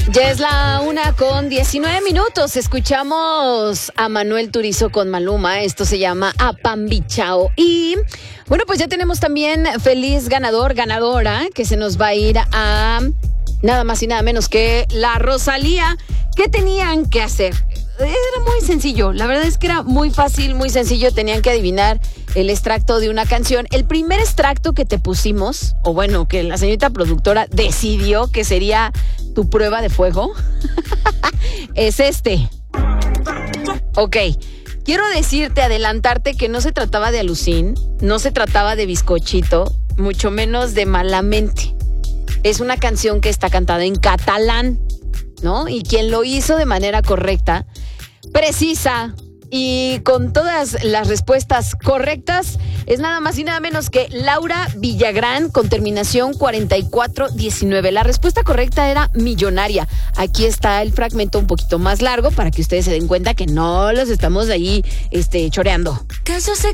Ya es la 1:19. Escuchamos a Manuel Turizo con Maluma. Esto se llama Apambichao. Y bueno, pues ya tenemos también feliz ganadora, que se nos va a ir a nada más y nada menos que la Rosalía. ¿Qué tenían que hacer? Era muy sencillo, la verdad es que era muy fácil, muy sencillo. Tenían que adivinar el extracto de una canción. El primer extracto que te pusimos, o bueno, que la señorita productora decidió que sería tu prueba de fuego, es este. Ok, quiero decirte, adelantarte que no se trataba de Alucín, no se trataba de Bizcochito, mucho menos de Malamente. Es una canción que está cantada en catalán, ¿no? Y quien lo hizo de manera correcta, precisa y con todas las respuestas correctas es nada más y nada menos que Laura Villagrán, con terminación 4419. La respuesta correcta era Millonaria. Aquí está el fragmento un poquito más largo para que ustedes se den cuenta que no los estamos ahí choreando. ¿Caso se